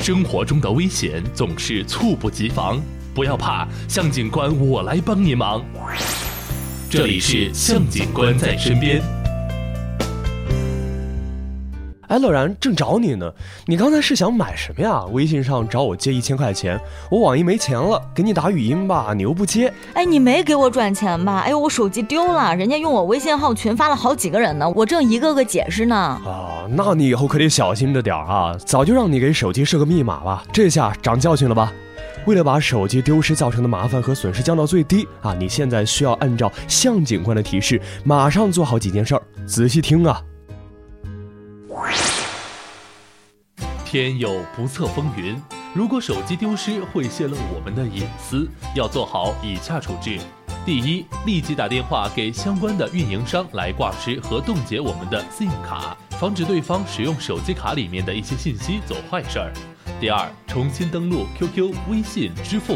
生活中的危险总是猝不及防，不要怕，向警官我来帮你忙。这里是向警官在身边。 哎，乐然，正找你呢。你刚才是想买什么呀？微信上找我借1000块钱，我网易没钱了，给你打语音吧，你又不接。 哎，你没给我转钱吧？哎呦，我手机丢了，人家用我微信号群发了好几个人呢，我正一个个解释呢。 啊，那你以后可得小心着点啊！早就让你给手机设个密码了，这下长教训了吧？为了把手机丢失造成的麻烦和损失降到最低啊，你现在需要按照向警官的提示，马上做好几件事儿，仔细听啊。 天有不测风云，如果手机丢失会泄露我们的隐私，要做好以下处置。第一，立即打电话给相关的运营商来挂失和冻结我们的 SIM 卡，防止对方使用手机卡里面的一些信息做坏事儿。第二，重新登录 QQ、微信、支付